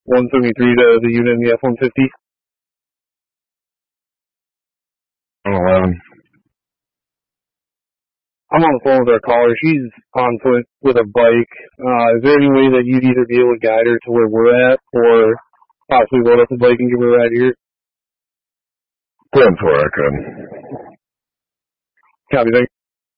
173 to the unit in the F-150. 11. I'm on the phone with our caller. She's on foot with a bike. Is there any way that you'd either be able to guide her to where we're at, or possibly load up the bike and give her a ride here? 10-4, I could. Copy, thanks.